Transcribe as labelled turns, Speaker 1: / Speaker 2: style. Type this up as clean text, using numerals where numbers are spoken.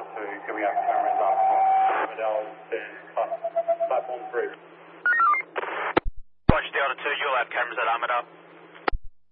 Speaker 1: 2, can we have cameras up on Armadale and platform 3?
Speaker 2: Roger, Delta 2, you'll have cameras at Armadale.